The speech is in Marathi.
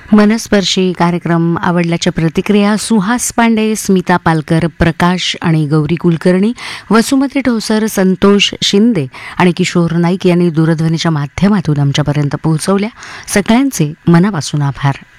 मनस्पर्शी कार्यक्रम आवडल्याच्या प्रतिक्रिया सुहास पांडे, स्मिता पालकर, प्रकाश आणि गौरी कुलकर्णी, वसुमती ठोसर, संतोष शिंदे आणि किशोर नाईक यांनी दूरध्वनीच्या माध्यमातून आमच्यापर्यंत पोहोचवल्या. सगळ्यांचे मनापासून आभार.